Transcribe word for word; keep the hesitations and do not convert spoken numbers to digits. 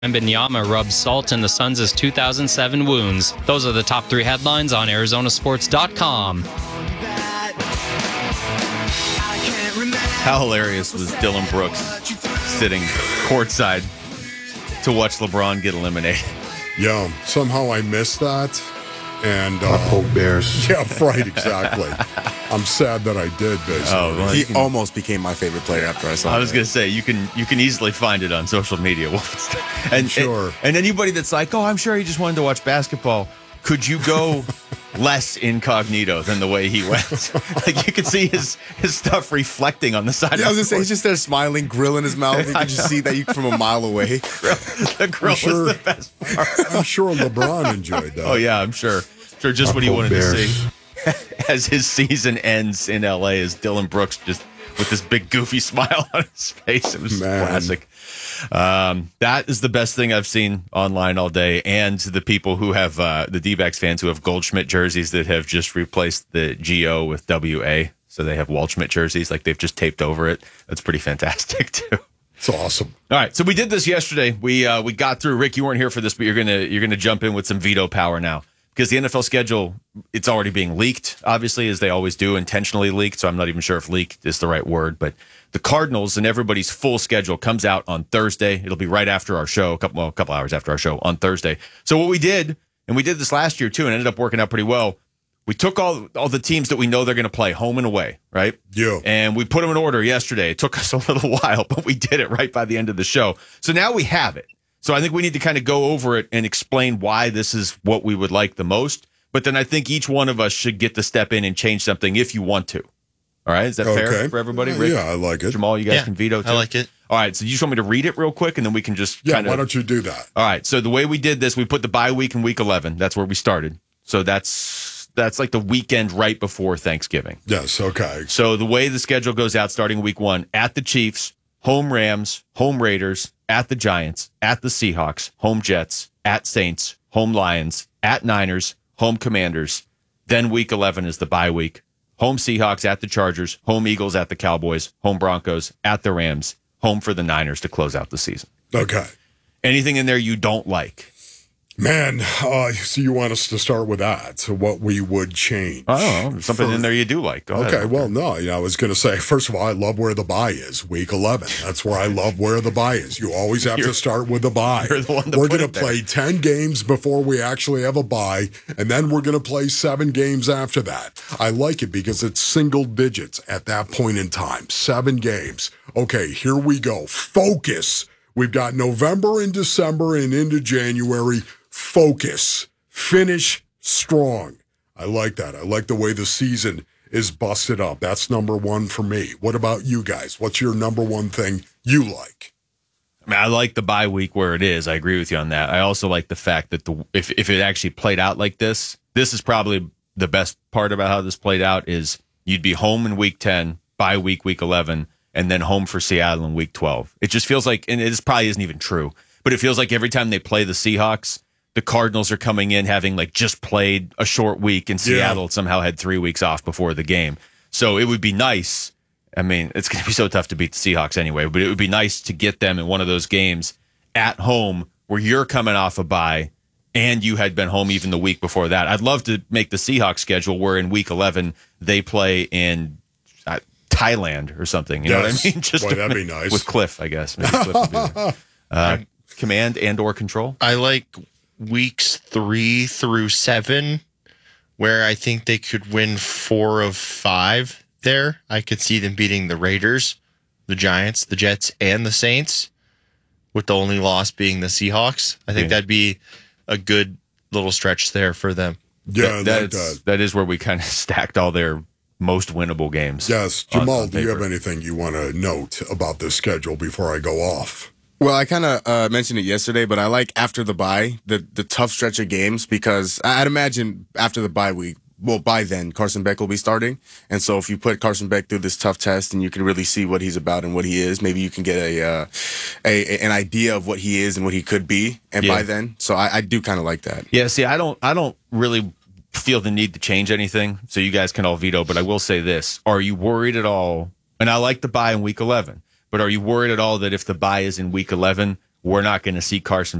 Wembanyama rubs salt in the Suns' two thousand seven wounds. Those are the top three headlines on Arizona Sports dot com. How hilarious was Dylan Brooks sitting courtside to watch LeBron get eliminated? Yeah, somehow I missed that. And uh, Poor Bears. Yeah, right, exactly. I'm sad that I did, basically. Oh, well, He can, almost became my favorite player after I saw I was that. going to say, you can you can easily find it on social media. and, sure. And, and anybody that's like, oh, I'm sure he just wanted to watch basketball. Could you go less incognito than the way he went? Like, you could see his, his stuff reflecting on the side Yeah, I of was the gonna say he's just there smiling, grill in his mouth. You can just see that you from a mile away. The grill sure. was the best part. I'm sure LeBron enjoyed that. Oh, yeah, I'm sure. Sure, just what he wanted Bears. to see. As his season ends in L A, is Dylan Brooks just with this big goofy smile on his face. It was Man. classic. Um, that is the best thing I've seen online all day. And the people who have, uh, the D-backs fans who have Goldschmidt jerseys that have just replaced the G O with W A. So they have Waldschmidt jerseys, like they've just taped over it. That's pretty fantastic, too. It's awesome. All right, so we did this yesterday. We uh, we got through. Rick, you weren't here for this, but you're gonna you're gonna jump in with some veto power now. Because the N F L schedule, it's already being leaked, obviously, as they always do, intentionally leaked. So I'm not even sure if leaked is the right word. But the Cardinals and everybody's full schedule comes out on Thursday. It'll be right after our show, a couple, well, a couple hours after our show on Thursday. So what we did, and we did this last year too, and ended up working out pretty well. We took all all the teams that we know they're going to play home and away, right? Yeah. And we put them in order yesterday. It took us a little while, but we did it right by the end of the show. So now we have it. So I think we need to kind of go over it and explain why this is what we would like the most. But then I think each one of us should get to step in and change something if you want to. All right? Is that Okay. fair for everybody? Uh, Rick? yeah, I like it. Jamal, you guys Yeah, can veto too? I like it. All right. So you just want me to read it real quick and then we can just Yeah, kind of. why don't you do that? All right. So the way we did this, we put the bye week in week eleven. That's where we started. So that's that's like the weekend right before Thanksgiving. Yes, okay. So the way the schedule goes out starting week one, at the Chiefs, home Rams, home Raiders, at the Giants, at the Seahawks, home Jets, at Saints, home Lions, at Niners, home Commanders. Then week eleven is the bye week. Home Seahawks at the Chargers, home Eagles at the Cowboys, home Broncos at the Rams, home for the Niners to close out the season. Okay. Anything in there you don't like? Man, uh, so you want us to start with that? So what we would change? I don't know. Something for- in there you do like. Go Okay, ahead. well, no, you know, I was going to say, first of all, I love where the bye is, week eleven. That's where I love where the bye is. You always have You're- to start with the bye. you're the one to we're put going it to there. play ten games before we actually have a bye, and then we're going to play seven games after that. I like it because it's single digits at that point in time. Seven games. Okay, here we go. Focus. We've got November and December and into January. Focus. Finish strong. I like that. I like the way the season is busted up. That's number one for me. What about you guys? What's your number one thing you like? I mean, I like the bye week where it is. I agree with you on that. I also like the fact that the if if it actually played out like this, this is probably the best part about how this played out is you'd be home in week ten, bye week, week eleven, and then home for Seattle in week twelve. It just feels like, and it probably isn't even true, but it feels like every time they play the Seahawks, the Cardinals are coming in having like just played a short week, and Seattle Yeah. somehow had three weeks off before the game. So it would be nice. I mean, it's going to be so tough to beat the Seahawks anyway, but it would be nice to get them in one of those games at home where you're coming off a bye and you had been home even the week before that. I'd love to make the Seahawks schedule where in week eleven they play in uh, Thailand or something. You know Yes. what I mean? Just Boy, to that'd be make- nice. With Cliff, I guess. Maybe Cliff would be there. Uh, command and or control. I like weeks three through seven, where I think they could win four of five there. I could see them beating the Raiders, the Giants, the Jets, and the Saints, with the only loss being the Seahawks. I think Yeah. that'd be a good little stretch there for them. Yeah, I like that's, that. that is where we kind of stacked all their most winnable games. Yes. on- Jamal, on do you have paper. anything you want to note about this schedule before I go off? Well, I kind of uh, mentioned it yesterday, but I like after the bye, the, the tough stretch of games, because I- I'd imagine after the bye week, well, by then, Carson Beck will be starting. And so if you put Carson Beck through this tough test and you can really see what he's about and what he is, maybe you can get a, uh, a, a an idea of what he is and what he could be. And Yeah. by then, so I, I do kind of like that. Yeah, see, I don't I don't really feel the need to change anything, so you guys can all veto, but I will say this. Are you worried at all? And I like the bye in week eleven, but are you worried at all that if the bye is in week eleven, we're not going to see Carson